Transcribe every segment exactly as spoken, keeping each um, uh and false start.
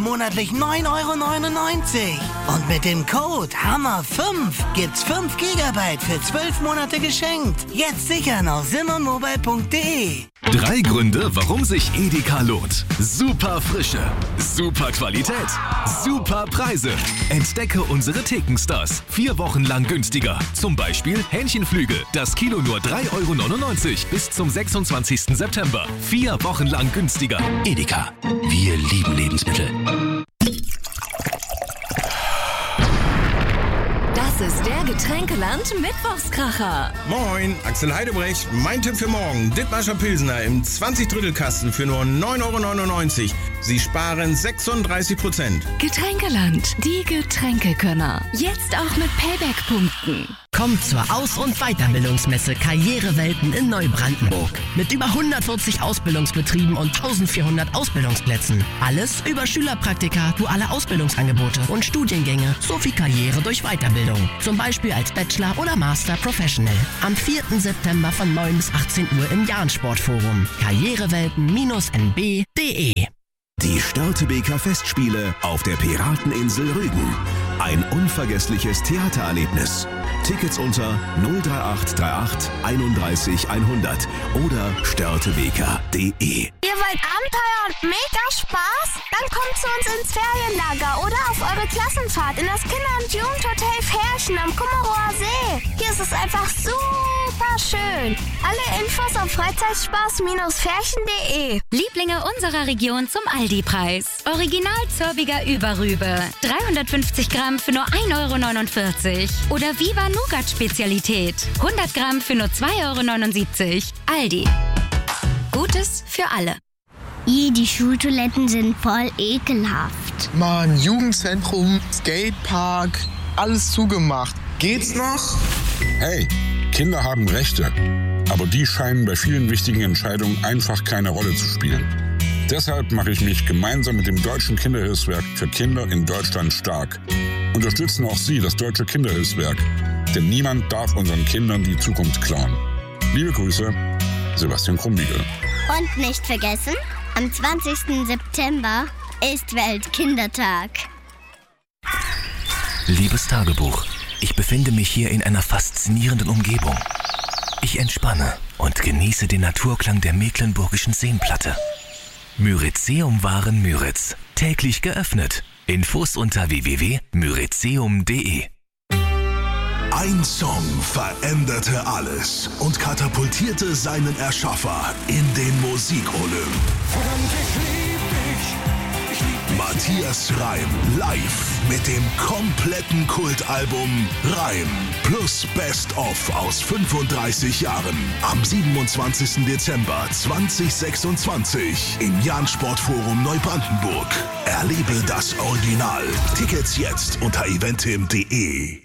monatlich neun Euro neunundneunzig. Und mit dem Code Hammer fünf gibt's fünf Gigabyte für zwölf Monate geschenkt. Jetzt sichern auf simmermobile punkt de. Drei Gründe, warum sich Edeka lohnt. Super Frische, super Qualität, super Preise. Entdecke unsere Thekenstars. Vier Wochen lang günstiger. Zum Beispiel Hähnchenflügel. Das Kilo nur drei Euro neunundneunzig bis zum sechsundzwanzigsten September. Vier Wochen lang günstiger. Edeka. Wir lieben Lebensmittel. Das ist der Getränkeland Mittwochskracher. Moin, Axel Heidebrecht. Mein Tipp für morgen. Dithmarscher Pilsner im zwanzig-Drittel-Kasten für nur neun Euro neunundneunzig. Sie sparen sechsunddreißig Prozent. Getränkeland, die Getränkekönner. Jetzt auch mit Payback-Punkten. Kommt zur Aus- und Weiterbildungsmesse Karrierewelten in Neubrandenburg. Mit über hundertvierzig Ausbildungsbetrieben und eintausendvierhundert Ausbildungsplätzen. Alles über Schülerpraktika, duale Ausbildungsangebote und Studiengänge sowie Karriere durch Weiterbildung. Zum Beispiel als Bachelor oder Master Professional. Am vierten September von neun bis achtzehn Uhr im Jahn-Sportforum. Karrierewelten N B punkt de. Die Störtebeker Festspiele auf der Pirateninsel Rügen. Ein unvergessliches Theatererlebnis. Tickets unter null drei acht drei acht einunddreißig hundert oder störtebeker punkt de. Ihr wollt Abenteuer und mega Spaß? Dann kommt zu uns ins Ferienlager oder auf eure Klassenfahrt in das Kinder- und Jugendhotel Ferchen am Kummerower See. Hier ist es einfach super schön. Alle Infos auf freizeitspaß ferchen punkt de. Lieblinge unserer Region zum Aldi-Preis. Original Zörbiger Überrübe. dreihundertfünfzig Gramm für nur ein Euro neunundvierzig. Oder Viva Nougat-Spezialität. hundert Gramm für nur zwei Euro neunundsiebzig. Aldi. Gutes für alle. Ih, die Schultoiletten sind voll ekelhaft. Mann, Jugendzentrum, Skatepark, alles zugemacht. Geht's noch? Hey, Kinder haben Rechte. Aber die scheinen bei vielen wichtigen Entscheidungen einfach keine Rolle zu spielen. Deshalb mache ich mich gemeinsam mit dem Deutschen Kinderhilfswerk für Kinder in Deutschland stark. Unterstützen auch Sie das Deutsche Kinderhilfswerk. Denn niemand darf unseren Kindern die Zukunft klauen. Liebe Grüße, Sebastian Krumbiegel. Und nicht vergessen, am zwanzigsten September ist Weltkindertag. Liebes Tagebuch, ich befinde mich hier in einer faszinierenden Umgebung. Ich entspanne und genieße den Naturklang der mecklenburgischen Seenplatte. Myrizeum Waren Müritz. Täglich geöffnet. Infos unter w w w punkt myrizeum punkt de. Ein Song veränderte alles und katapultierte seinen Erschaffer in den Musikolymp. Matthias Reim live mit dem kompletten Kultalbum Reim plus Best of aus fünfunddreißig Jahren am siebenundzwanzigsten Dezember zweitausendsechsundzwanzig im Jahn-Sportforum Neubrandenburg. Erlebe das Original. Tickets jetzt unter eventim punkt de.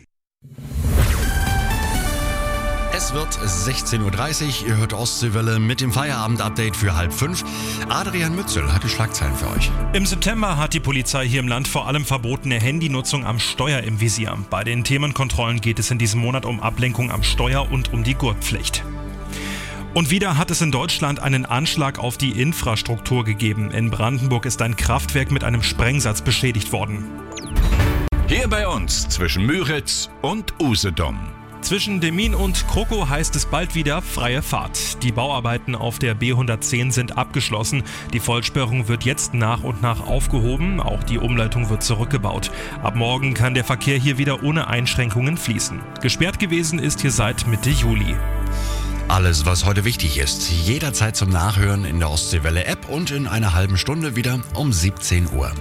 Es wird sechzehn Uhr dreißig, ihr hört Ostseewelle mit dem Feierabend-Update für halb fünf. Adrian Mützel hat die Schlagzeilen für euch. Im September hat die Polizei hier im Land vor allem verbotene Handynutzung am Steuer im Visier. Bei den Themenkontrollen geht es in diesem Monat um Ablenkung am Steuer und um die Gurtpflicht. Und wieder hat es in Deutschland einen Anschlag auf die Infrastruktur gegeben. In Brandenburg ist ein Kraftwerk mit einem Sprengsatz beschädigt worden. Hier bei uns zwischen Müritz und Usedom. Zwischen Demmin und Kroko heißt es bald wieder freie Fahrt. Die Bauarbeiten auf der B hundertzehn sind abgeschlossen. Die Vollsperrung wird jetzt nach und nach aufgehoben. Auch die Umleitung wird zurückgebaut. Ab morgen kann der Verkehr hier wieder ohne Einschränkungen fließen. Gesperrt gewesen ist hier seit Mitte Juli. Alles, was heute wichtig ist, jederzeit zum Nachhören in der Ostseewelle-App und in einer halben Stunde wieder um siebzehn Uhr.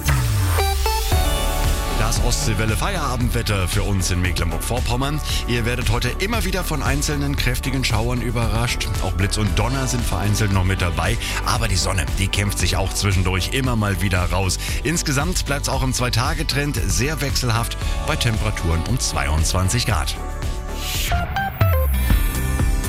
Das Ostseewelle-Feierabendwetter für uns in Mecklenburg-Vorpommern. Ihr werdet heute immer wieder von einzelnen kräftigen Schauern überrascht. Auch Blitz und Donner sind vereinzelt noch mit dabei. Aber die Sonne, die kämpft sich auch zwischendurch immer mal wieder raus. Insgesamt bleibt es auch im Zwei-Tage-Trend sehr wechselhaft bei Temperaturen um zweiundzwanzig Grad.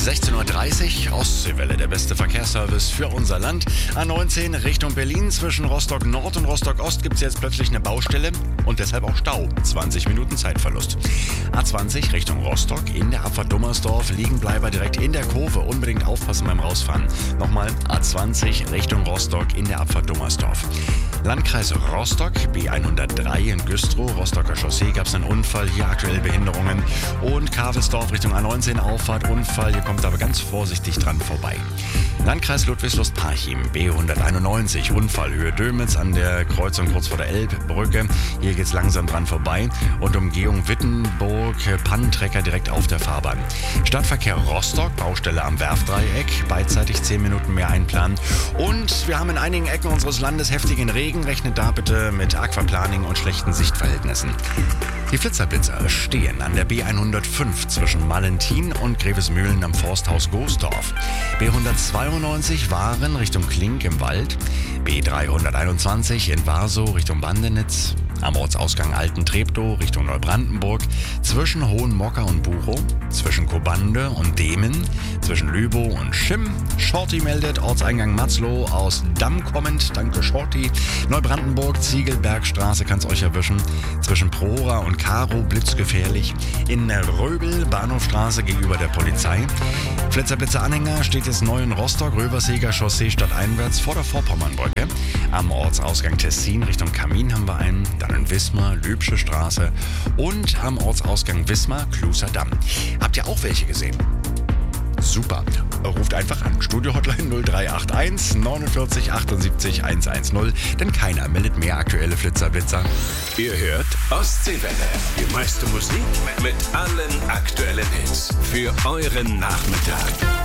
sechzehn Uhr dreißig, Ostseewelle, der beste Verkehrsservice für unser Land. A neunzehn Richtung Berlin, zwischen Rostock Nord und Rostock Ost gibt es jetzt plötzlich eine Baustelle und deshalb auch Stau. zwanzig Minuten Zeitverlust. A zwanzig Richtung Rostock, in der Abfahrt Dummersdorf, Liegenbleiber direkt in der Kurve. Unbedingt aufpassen beim Rausfahren. Nochmal A zwanzig Richtung Rostock, in der Abfahrt Dummersdorf. Landkreis Rostock, B hundertdrei in Güstrow, Rostocker Chaussee, gab es einen Unfall, hier aktuell Behinderungen. Und Kavelsdorf Richtung A neunzehn, Auffahrt, Unfall, hier kommt aber ganz vorsichtig dran vorbei. Landkreis Ludwigslust-Parchim, B hunderteinundneunzig, Unfall, Höhe Dömitz an der Kreuzung kurz vor der Elbbrücke. Hier geht's langsam dran vorbei. Und Umgehung Wittenburg, Pannentrecker direkt auf der Fahrbahn. Stadtverkehr Rostock, Baustelle am Werfdreieck, beidseitig zehn Minuten mehr einplanen. Und wir haben in einigen Ecken unseres Landes heftigen Regen. Rechnet da bitte mit Aquaplaning und schlechten Sichtverhältnissen. Die Flitzerblitzer stehen an der B hundertfünf zwischen Mallentin und Grevesmühlen am Forsthaus Goosdorf. B hundertzweiundneunzig Waren Richtung Klink im Wald. B dreihunderteinundzwanzig in Warsow Richtung Bandenitz. Am Ortsausgang Alten-Treptow Richtung Neubrandenburg. Zwischen Hohenmocker und Buchow. Zwischen Kobande und Demen. Zwischen Lübow und Schimm. Shorty meldet Ortseingang Matzlow aus Damm kommend. Danke Shorty. Neubrandenburg, Ziegelbergstraße kann's euch erwischen. Zwischen Prohora und Karo blitzgefährlich. In Röbel, Bahnhofstraße gegenüber der Polizei. Flitzerblitzer-Anhänger steht jetzt neu in Rostock, Röberseger Chaussee stadteinwärts vor der Vorpommernbrücke. Am Ortsausgang Tessin Richtung Kamin haben wir einen. Dann in Wismar, Lübsche Straße. Und am Ortsausgang Wismar, Kluserdamm. Habt ihr auch welche gesehen? Super. Ruft einfach an. Studio-Hotline null drei acht eins neunundvierzig achtundsiebzig hundertzehn, denn keiner meldet mehr aktuelle Flitzerblitzer. Ihr hört Ostseewelle. Die meiste Musik mit allen aktuellen Hits für euren Nachmittag.